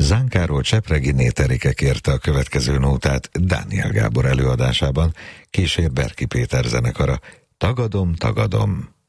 Zánkáról Csepregi Néterike kérte a következő nótát Dániel Gábor előadásában, kísér Berki Péter zenekara. Tagadom, tagadom.